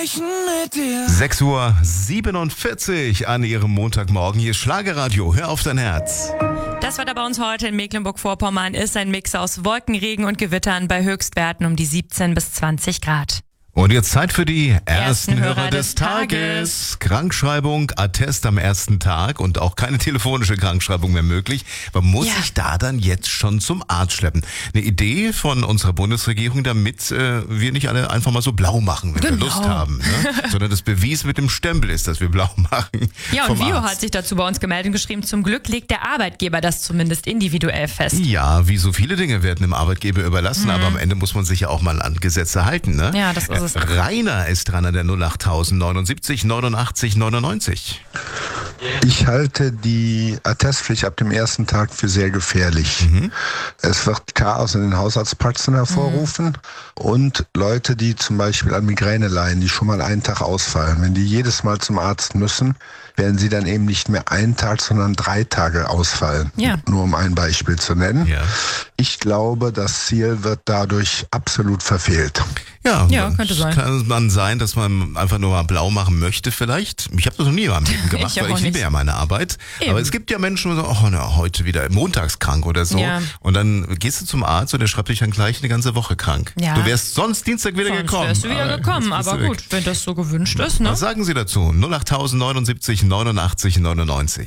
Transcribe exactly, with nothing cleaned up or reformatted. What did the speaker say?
sprechen mit dir. sechs Uhr siebenundvierzig an Ihrem Montagmorgen. Hier ist Schlagerradio. Hör auf dein Herz. Das Wetter bei uns heute in Mecklenburg-Vorpommern ist ein Mix aus Wolken, Regen und Gewittern bei Höchstwerten um die siebzehn bis zwanzig Grad. Und jetzt Zeit für die ersten, Ersten Hörer, Hörer des des Tages. Tages. Krankschreibung, Attest am ersten Tag und auch keine telefonische Krankschreibung mehr möglich. Man muss Ja. sich da dann jetzt schon zum Arzt schleppen. Eine Idee von unserer Bundesregierung, damit äh, wir nicht alle einfach mal so blau machen, wenn Genau. wir Lust haben. Ne? Sondern das Bewies mit dem Stempel ist, dass wir blau machen. Ja, und vom Vio Arzt. hat sich dazu bei uns gemeldet und geschrieben, zum Glück legt der Arbeitgeber das zumindest individuell fest. Ja, wie so viele Dinge werden dem Arbeitgeber überlassen, aber am Ende muss man sich ja auch mal an Gesetze halten. Ne? Ja, das ist es. Rainer ist dran an der null acht neunundsiebzig neunundachtzig neunundneunzig. Ich halte die Attestpflicht ab dem ersten Tag für sehr gefährlich. Mhm. Es wird Chaos in den Hausarztpraxen hervorrufen Mhm. und Leute, die zum Beispiel an Migräne leiden, die schon mal einen Tag ausfallen, wenn die jedes Mal zum Arzt müssen, werden sie dann eben nicht mehr einen Tag, sondern drei Tage ausfallen. Ja. Nur um ein Beispiel zu nennen. Ja. Ich glaube, das Ziel wird dadurch absolut verfehlt. Ja, Ja, könnte sein. Kann man sein, dass man einfach nur mal blau machen möchte vielleicht. Ich habe das noch nie in meinem Leben gemacht, Ich weil auch ich liebe nicht. ja meine Arbeit. Eben. Aber es gibt ja Menschen, die sagen, oh, na, heute wieder montagskrank oder so. Ja. Und dann gehst du zum Arzt und der schreibt dich dann gleich eine ganze Woche krank. Ja. Du wärst sonst Dienstag wieder Sonst gekommen. wärst du wieder aber gekommen, jetzt bist aber du weg. gut, wenn das so gewünscht ist, ne? Was sagen Sie dazu? null acht neunundsiebzig neunundachtzig neunundneunzig.